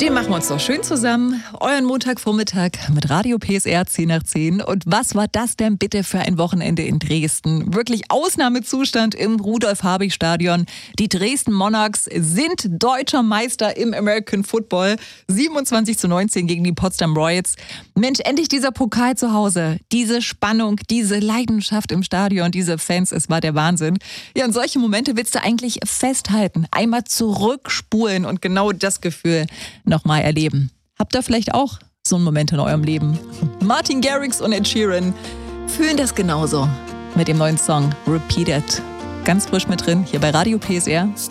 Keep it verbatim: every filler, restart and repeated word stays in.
Den machen wir uns doch schön zusammen. Euren Montagvormittag mit Radio P S R zehn nach zehn. Und was war das denn bitte für ein Wochenende in Dresden? Wirklich Ausnahmezustand im Rudolf-Habich-Stadion. Die Dresden Monarchs sind deutscher Meister im American Football. siebenundzwanzig zu neunzehn gegen die Potsdam Royals. Mensch, endlich dieser Pokal zu Hause. Diese Spannung, diese Leidenschaft im Stadion, diese Fans, es war der Wahnsinn. Ja, und solche Momente willst du eigentlich festhalten. Einmal zurückspulen und genau das Gefühl nochmal erleben. Habt ihr vielleicht auch so einen Moment in eurem Leben? Martin Garrix und Ed Sheeran fühlen das genauso mit dem neuen Song Repeat It. Ganz frisch mit drin, hier bei Radio P S R.